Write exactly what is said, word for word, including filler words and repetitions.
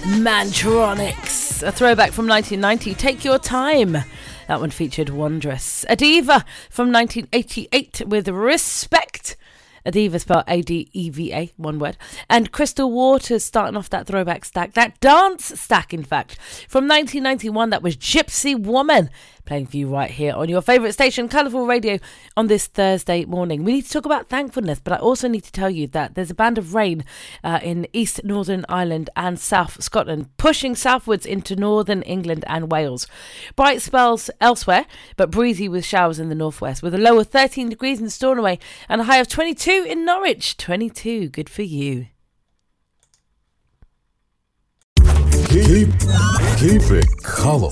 Mantronix, a throwback from nineteen ninety, Take Your Time. That one featured Wondrous. Adiva from nineteen eighty-eight with Respect. Adiva spelled A D E V A, one word. And Crystal Waters starting off that throwback stack, that dance stack, in fact. From nineteen ninety-one, that was Gypsy Woman, playing for you right here on your favourite station, Colourful Radio, on this Thursday morning. We need to talk about thankfulness, but I also need to tell you that there's a band of rain uh, in East Northern Ireland and South Scotland, pushing southwards into Northern England and Wales. Bright spells elsewhere, but breezy with showers in the northwest, with a low of thirteen degrees in Stornoway and a high of twenty-two in Norwich. twenty-two, good for you. Keep, keep it colourful.